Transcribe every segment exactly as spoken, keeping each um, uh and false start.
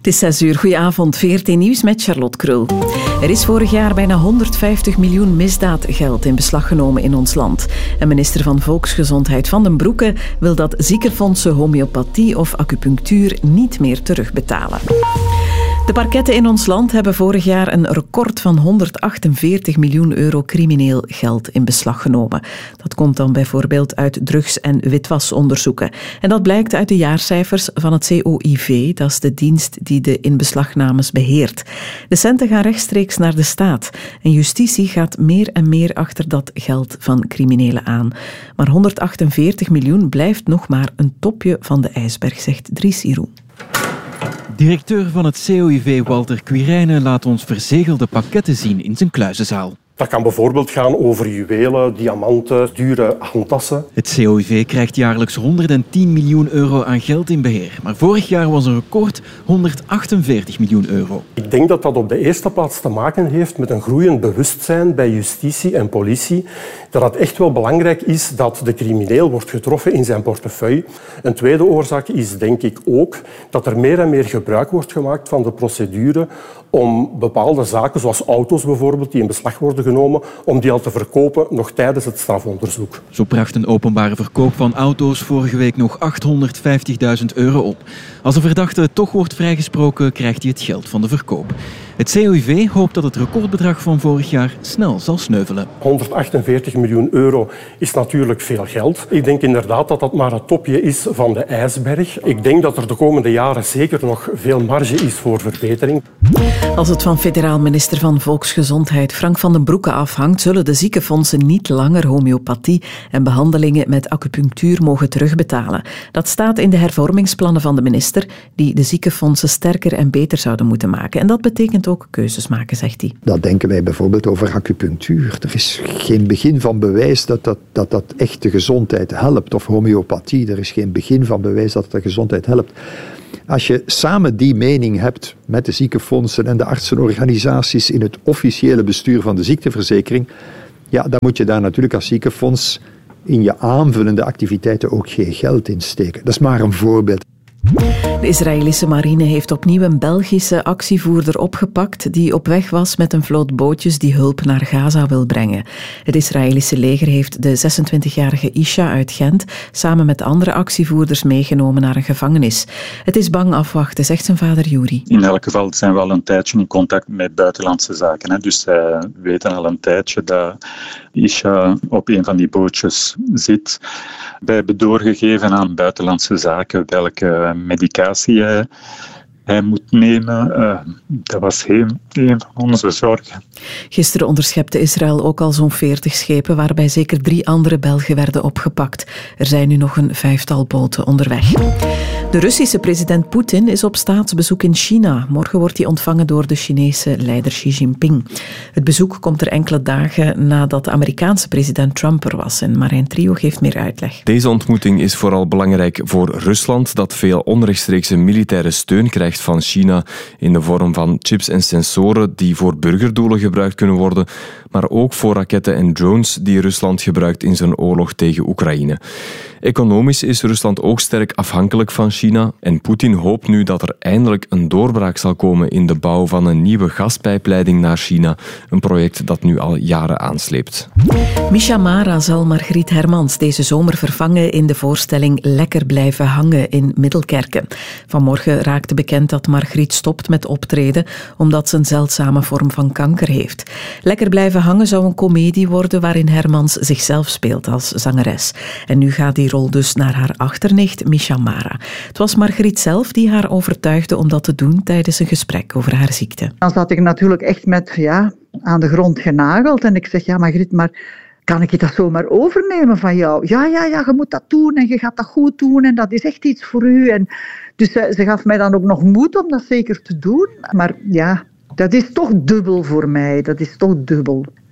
Het is zes uur. Goedenavond. V R T Nieuws met Charlotte Krul. Er is vorig jaar bijna honderdvijftig miljoen misdaadgeld in beslag genomen in ons land. En minister van Volksgezondheid Van den Broeke wil dat ziekenfondsen homeopathie of acupunctuur niet meer terugbetalen. De parketten in ons land hebben vorig jaar een record van honderdachtenveertig miljoen euro crimineel geld in beslag genomen. Dat komt dan bijvoorbeeld uit drugs- en witwasonderzoeken. En dat blijkt uit de jaarcijfers van het C O I V, dat is de dienst die de inbeslagnames beheert. De centen gaan rechtstreeks naar de staat. En justitie gaat meer en meer achter dat geld van criminelen aan. Maar honderdachtenveertig miljoen blijft nog maar een topje van de ijsberg, zegt Dries Siroe. Directeur van het C O I V, Walter Quirijnen, laat ons verzegelde pakketten zien in zijn kluizenzaal. Dat kan bijvoorbeeld gaan over juwelen, diamanten, dure handtassen. Het C O I V krijgt jaarlijks honderdtien miljoen euro aan geld in beheer. Maar vorig jaar was een record honderdachtenveertig miljoen euro. Ik denk dat dat op de eerste plaats te maken heeft met een groeiend bewustzijn bij justitie en politie. Dat het echt wel belangrijk is dat de crimineel wordt getroffen in zijn portefeuille. Een tweede oorzaak is denk ik ook dat er meer en meer gebruik wordt gemaakt van de procedure om bepaalde zaken, zoals auto's bijvoorbeeld, die in beslag worden genomen, om die al te verkopen nog tijdens het strafonderzoek. Zo bracht een openbare verkoop van auto's vorige week nog achthonderdvijftigduizend euro op. Als een verdachte toch wordt vrijgesproken, krijgt hij het geld van de verkoop. Het C O I V hoopt dat het recordbedrag van vorig jaar snel zal sneuvelen. honderdachtenveertig miljoen euro is natuurlijk veel geld. Ik denk inderdaad dat dat maar het topje is van de ijsberg. Ik denk dat er de komende jaren zeker nog veel marge is voor verbetering. Als het van federaal minister van Volksgezondheid Frank Van den Broeke afhangt, zullen de ziekenfondsen niet langer homeopathie en behandelingen met acupunctuur mogen terugbetalen. Dat staat in de hervormingsplannen van de minister, die de ziekenfondsen sterker en beter zouden moeten maken. En dat betekent ook keuzes maken, zegt hij. Dat denken wij bijvoorbeeld over acupunctuur. Er is geen begin van bewijs dat dat, dat, dat echt de gezondheid helpt. Of homeopathie, er is geen begin van bewijs dat het de gezondheid helpt. Als je samen die mening hebt met de ziekenfondsen en de artsenorganisaties in het officiële bestuur van de ziekteverzekering, ja, dan moet je daar natuurlijk als ziekenfonds in je aanvullende activiteiten ook geen geld in steken. Dat is maar een voorbeeld. De Israëlische marine heeft opnieuw een Belgische actievoerder opgepakt die op weg was met een vloot bootjes die hulp naar Gaza wil brengen. Het Israëlische leger heeft de zesentwintigjarige Isha uit Gent samen met andere actievoerders meegenomen naar een gevangenis. Het is bang afwachten, zegt zijn vader Yuri. In elk geval zijn we al een tijdje in contact met buitenlandse zaken. Hè. Dus zij weten al een tijdje dat Isha op een van die bootjes zit. Wij hebben doorgegeven aan buitenlandse zaken welke medicatie hij, hij moet nemen. Uh, dat was een, een van onze zorgen. Gisteren onderschepte Israël ook al zo'n veertig schepen, waarbij zeker drie andere Belgen werden opgepakt. Er zijn nu nog een vijftal boten onderweg. De Russische president Poetin is op staatsbezoek in China. Morgen wordt hij ontvangen door de Chinese leider Xi Jinping. Het bezoek komt er enkele dagen nadat de Amerikaanse president Trump er was. En Marijn Trio geeft meer uitleg. Deze ontmoeting is vooral belangrijk voor Rusland, dat veel onrechtstreekse militaire steun krijgt van China in de vorm van chips en sensoren die voor burgerdoelen gebruikt kunnen worden, maar ook voor raketten en drones die Rusland gebruikt in zijn oorlog tegen Oekraïne. Economisch is Rusland ook sterk afhankelijk van China en Poetin hoopt nu dat er eindelijk een doorbraak zal komen in de bouw van een nieuwe gaspijpleiding naar China, een project dat nu al jaren aansleept. Misha Mara zal Margriet Hermans deze zomer vervangen in de voorstelling Lekker blijven hangen in Middelkerken. Vanmorgen raakte bekend dat Margriet stopt met optreden omdat ze een zeldzame vorm van kanker heeft. Lekker blijven hangen zou een komedie worden waarin Hermans zichzelf speelt als zangeres. En nu gaat die rol dus naar haar achternicht Misha Mara. Het was Margriet zelf die haar overtuigde om dat te doen tijdens een gesprek over haar ziekte. Dan zat ik natuurlijk echt met ja, aan de grond genageld en ik zeg, ja Margriet, maar kan ik dat zomaar overnemen van jou? Ja, ja, ja, je moet dat doen en je gaat dat goed doen en dat is echt iets voor u. En dus ze, ze gaf mij dan ook nog moed om dat zeker te doen. Maar ja, dat is toch dubbel voor mij. Dat is toch dubbel.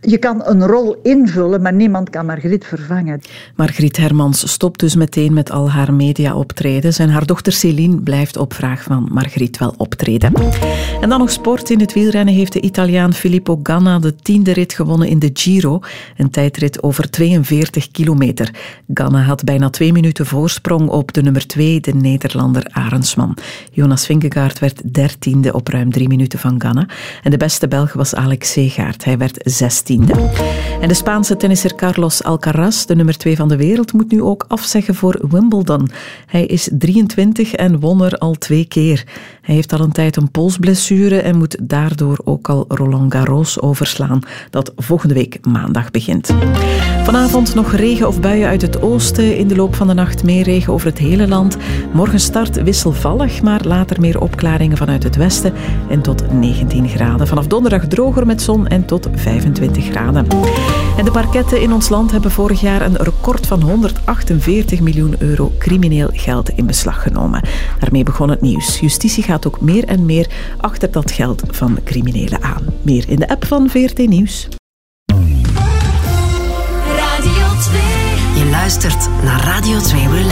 Je kan een rol invullen, maar niemand kan Margriet vervangen. Margriet Hermans stopt dus meteen met al haar media-optredens en haar dochter Céline blijft op vraag van Margriet wel optreden. En dan nog sport. In het wielrennen heeft de Italiaan Filippo Ganna de tiende rit gewonnen in de Giro, een tijdrit over tweeënveertig kilometer. Ganna had bijna twee minuten voorsprong op de nummer twee, de Nederlander Arendsman. Jonas Vingegaard werd dertiende op ruim drie minuten van Ganna. En de beste Belg was Alex Segaert. Hij werd zestiende. En de Spaanse tennisser Carlos Alcaraz, de nummer twee van de wereld, moet nu ook afzeggen voor Wimbledon. Hij is drieëntwintig en won er al twee keer. Hij heeft al een tijd een polsblessure en moet daardoor ook al Roland Garros overslaan, dat volgende week maandag begint. Vanavond nog regen of buien uit het oosten. In de loop van de nacht meer regen over het hele land. Morgen start wisselvallig, maar later meer opklaringen vanuit het westen en tot negentien graden. Vanaf donderdag droger met zon en tot vijfentwintig graden. En de parketten in ons land hebben vorig jaar een record van honderdachtenveertig miljoen euro crimineel geld in beslag genomen. Daarmee begon het nieuws. Justitie gaat ook meer en meer achter dat geld van criminelen aan. Meer in de app van V R T Nieuws. Radio twee. Je luistert naar Radio twee Relax.